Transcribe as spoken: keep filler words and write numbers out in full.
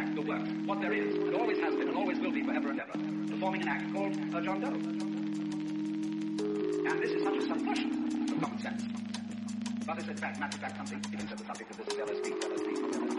fact, the work, what there is, and always has been and always will be forever and ever, performing an act called a John Doe. And this is such a subversion of common sense. But is in fact, matter of fact, something, begins at the subject of this is L S D, L S D, L S D.